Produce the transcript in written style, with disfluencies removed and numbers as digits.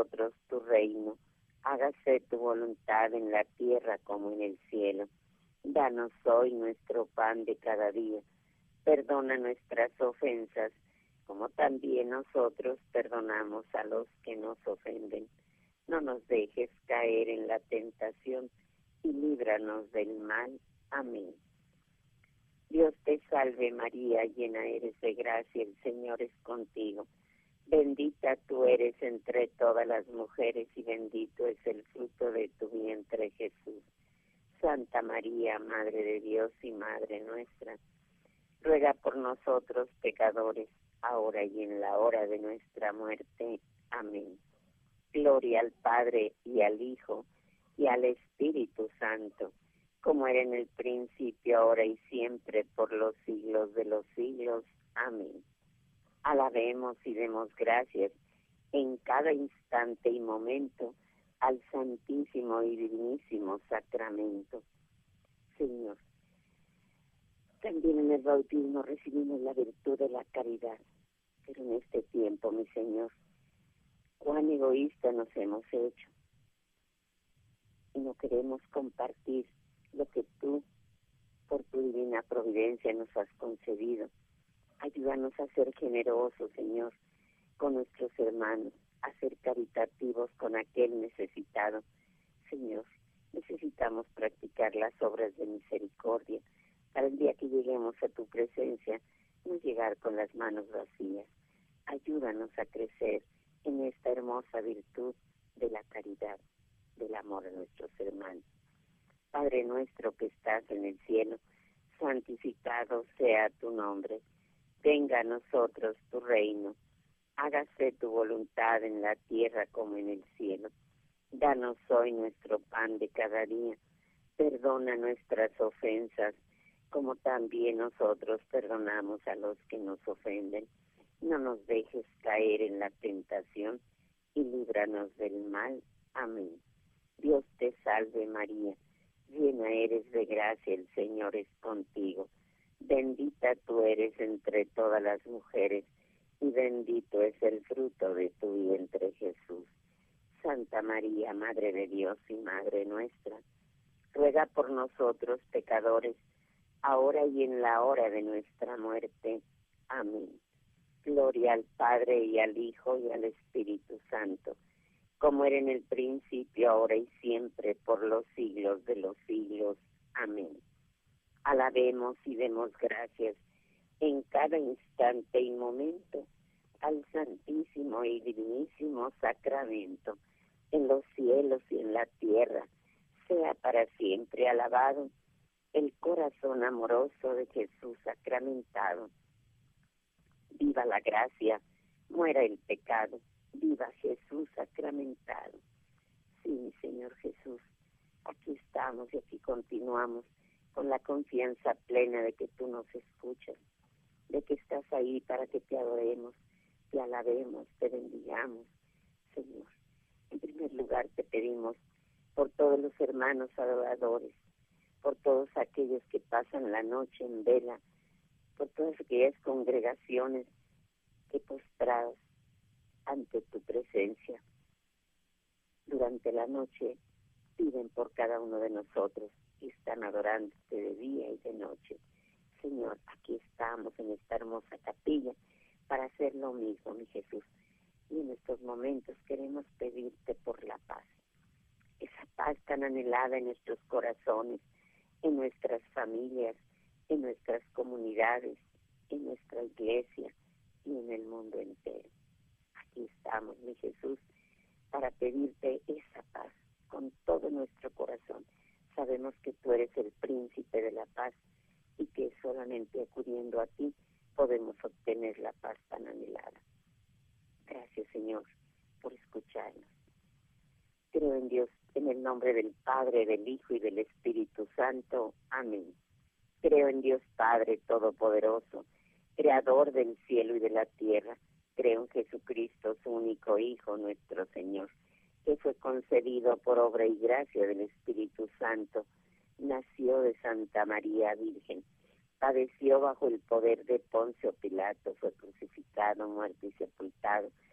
nosotros tu reino. Hágase tu voluntad en la tierra como en el cielo. Danos hoy nuestro pan de cada día. Perdona nuestras ofensas, como también nosotros perdonamos a los que nos ofenden. No nos dejes caer en la tentación y líbranos del mal. Amén. Dios te salve María, llena eres de gracia, el Señor es contigo. Bendita tú eres entre todas las mujeres y bendito es el fruto de tu vientre, Jesús. Santa María, Madre de Dios y Madre nuestra, ruega por nosotros pecadores, ahora y en la hora de nuestra muerte. Amén. Gloria al Padre y al Hijo y al Espíritu Santo, como era en el principio, ahora y siempre, por los siglos de los siglos. Amén. Alabemos y demos gracias en cada instante y momento al Santísimo y Divinísimo Sacramento. Señor, también en el bautismo recibimos la virtud de la caridad, pero en este tiempo, mi Señor, cuán egoísta nos hemos hecho y no queremos compartir lo que tú, por tu divina providencia, nos has concedido. Ayúdanos a ser generosos, Señor, con nuestros hermanos, a ser caritativos con aquel necesitado. Señor, necesitamos practicar las obras de misericordia para el día que lleguemos a tu presencia, no llegar con las manos vacías. Ayúdanos a crecer en esta hermosa virtud de la caridad, del amor a nuestros hermanos. Padre nuestro que estás en el cielo, santificado sea tu nombre. Venga a nosotros tu reino. Hágase tu voluntad en la tierra como en el cielo. Danos hoy nuestro pan de cada día. Perdona nuestras ofensas, como también nosotros perdonamos a los que nos ofenden. No nos dejes caer en la tentación y líbranos del mal. Amén. Dios te salve María, llena eres de gracia, el Señor es contigo. Bendita tú eres entre todas las mujeres, y bendito es el fruto de tu vientre, Jesús. Santa María, Madre de Dios y Madre nuestra, ruega por nosotros pecadores, ahora y en la hora de nuestra muerte. Amén. Gloria al Padre y al Hijo y al Espíritu Santo, como era en el principio, ahora y siempre, por los siglos de los siglos. Amén. Alabemos y demos gracias en cada instante y momento al Santísimo y Divinísimo Sacramento, en los cielos y en la tierra. Sea para siempre alabado el corazón amoroso de Jesús sacramentado. Viva la gracia, muera el pecado, viva Jesús sacramentado. Sí, mi Señor Jesús, aquí estamos y aquí continuamos con la confianza plena de que tú nos escuchas, de que estás ahí para que te adoremos, te alabemos, te bendigamos, Señor. En primer lugar te pedimos por todos los hermanos adoradores, por todos aquellos que pasan la noche en vela, por todas aquellas congregaciones que postradas ante tu presencia durante la noche piden por cada uno de nosotros y están adorándote de día y de noche. Señor, aquí estamos en esta hermosa capilla para hacer lo mismo, mi Jesús. Y en estos momentos queremos pedirte por la paz. Esa paz tan anhelada en nuestros corazones, en nuestras familias, en nuestras comunidades, en nuestra iglesia y en el mundo entero. Aquí estamos, mi Jesús, para pedirte esa paz con todo nuestro corazón. Sabemos que tú eres el príncipe de la paz y que solamente acudiendo a ti podemos obtener la paz tan anhelada. Gracias, Señor, por escucharnos. Creo en Dios, en el nombre del Padre, del Hijo y del Espíritu Santo. Amén. Creo en Dios Padre Todopoderoso, Creador del cielo y de la tierra. Creo en Jesucristo, su único Hijo, nuestro Señor, que fue concebido por obra y gracia del Espíritu Santo. Nació de Santa María Virgen. Padeció bajo el poder de Poncio Pilato, fue crucificado, muerto y sepultado.